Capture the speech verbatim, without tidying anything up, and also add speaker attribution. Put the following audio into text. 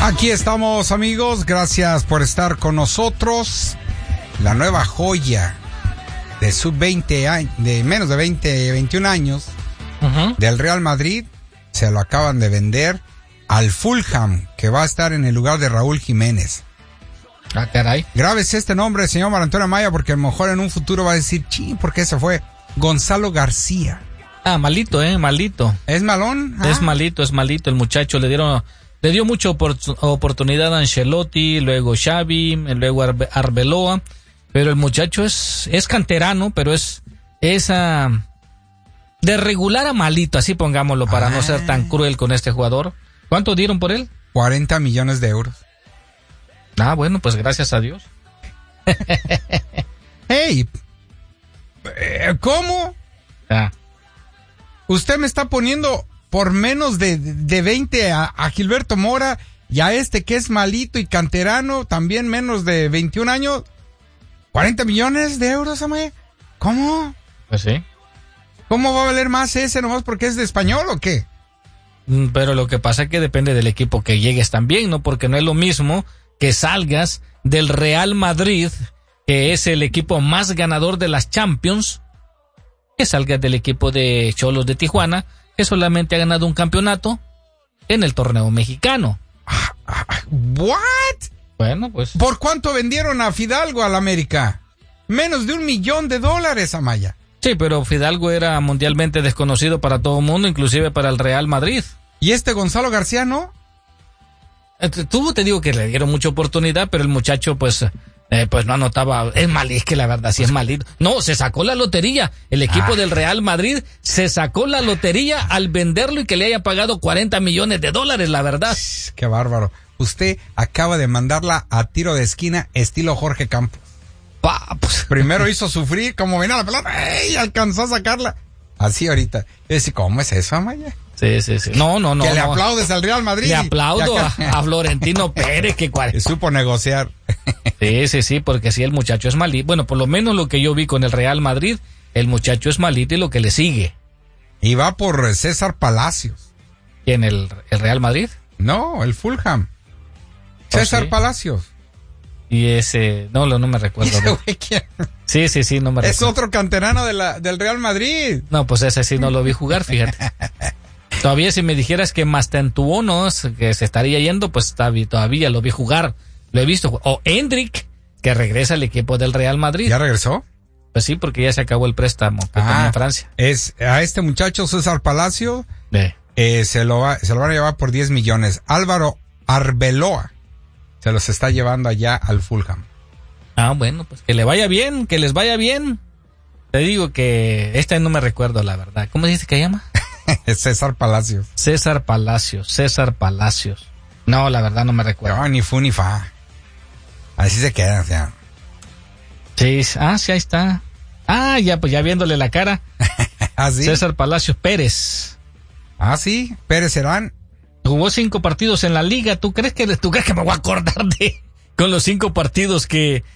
Speaker 1: Aquí estamos, amigos, gracias por estar con nosotros. La nueva joya de sub veinte años, de menos de veinte, veintiún años, uh-huh. del Real Madrid, se lo acaban de vender al Fulham, que va a estar en el lugar de Raúl Jiménez.
Speaker 2: Ah, caray.
Speaker 1: Grábese este nombre, señor Mario Antonio Amaya, porque a lo mejor en un futuro va a decir, ching, ¿por qué se fue? Gonzalo García.
Speaker 2: Ah, malito, eh, malito.
Speaker 1: ¿Es malón? Ah.
Speaker 2: Es malito, es malito. El muchacho le dieron, le dio mucha opor- oportunidad a Ancelotti, luego Xavi, luego Arbe- Arbeloa, pero el muchacho es, es canterano, pero es, es uh, de regular a malito, así pongámoslo, para ah. no ser tan cruel con este jugador. ¿Cuánto dieron por él?
Speaker 1: cuarenta millones de euros.
Speaker 2: Ah, bueno, pues gracias a Dios.
Speaker 1: Hey, ¿cómo?
Speaker 2: Ah.
Speaker 1: Usted me está poniendo por menos de, de veinte a, a Gilberto Mora y a este que es malito y canterano, también menos de veintiún años. ¿cuarenta millones de euros, Amaya? ¿Cómo?
Speaker 2: Pues sí.
Speaker 1: ¿Cómo va a valer más ese nomás porque es de español o qué?
Speaker 2: Pero lo que pasa es que depende del equipo que llegues también, ¿no? Porque no es lo mismo que salgas del Real Madrid, que es el equipo más ganador de las Champions, que salgas del equipo de Xolos de Tijuana, que solamente ha ganado un campeonato en el torneo mexicano.
Speaker 1: ¿What?
Speaker 2: Bueno, pues...
Speaker 1: ¿Por cuánto vendieron a Fidalgo al América? Menos de un millón de dólares, Amaya.
Speaker 2: Sí, pero Fidalgo era mundialmente desconocido para todo el mundo, inclusive para el Real Madrid.
Speaker 1: ¿Y este Gonzalo García no?
Speaker 2: Tú te digo que le dieron mucha oportunidad, pero el muchacho pues eh, pues no anotaba. Es mal, es que la verdad sí es malito. No, se sacó la lotería. El equipo ah. del Real Madrid se sacó la lotería al venderlo y que le haya pagado cuarenta millones de dólares, la verdad.
Speaker 1: Qué bárbaro. Usted acaba de mandarla a tiro de esquina estilo Jorge Campos.
Speaker 2: Pa, pues.
Speaker 1: Primero hizo sufrir, como venía la pelota, ¡ey! Alcanzó a sacarla. Así ahorita. Es, ¿cómo es eso, Amaya?
Speaker 2: Sí, sí, sí. No, no, no.
Speaker 1: Que le
Speaker 2: no.
Speaker 1: aplaudes al Real Madrid.
Speaker 2: Le aplaudo a, a Florentino Pérez, que cual.
Speaker 1: Supo negociar.
Speaker 2: Sí, sí, sí, porque sí, el muchacho es malito. Bueno, por lo menos lo que yo vi con el Real Madrid, el muchacho es malito y lo que le sigue.
Speaker 1: Y va por César Palacios.
Speaker 2: ¿Quién, el, el Real Madrid?
Speaker 1: No, el Fulham. César ¿sí? Palacios.
Speaker 2: Y ese, no, no me recuerdo. ¿No? Sí, sí, sí, no me recuerdo.
Speaker 1: Es otro canterano de la, del Real Madrid.
Speaker 2: No, pues ese sí no lo vi jugar, fíjate. Todavía si me dijeras que Mastentuonos, que se estaría yendo, pues todavía lo vi jugar, lo he visto. O Hendrik, que regresa al equipo del Real Madrid.
Speaker 1: ¿Ya regresó?
Speaker 2: Pues sí, porque ya se acabó el préstamo que
Speaker 1: ah,
Speaker 2: tenía en Francia.
Speaker 1: Es, a este muchacho César Palacio,
Speaker 2: sí.
Speaker 1: eh, se, lo va, se lo van a llevar por diez millones. Álvaro Arbeloa se los está llevando allá al Fulham.
Speaker 2: Ah, bueno, pues que le vaya bien, que les vaya bien. Te digo que esta no me recuerdo, la verdad. ¿Cómo dice que se llama?
Speaker 1: César Palacios.
Speaker 2: César Palacios, César Palacios. No, la verdad no me recuerdo.
Speaker 1: No, ni fu ni fa. Así se queda, o sea.
Speaker 2: Sí, ah, sí, ahí está. Ah, ya, pues ya viéndole la cara.
Speaker 1: ¿Ah, sí?
Speaker 2: César Palacios Pérez.
Speaker 1: Ah, sí, Pérez Serán.
Speaker 2: Jugó cinco partidos en la liga. ¿Tú crees que, tú crees que me voy a acordar de con los cinco partidos que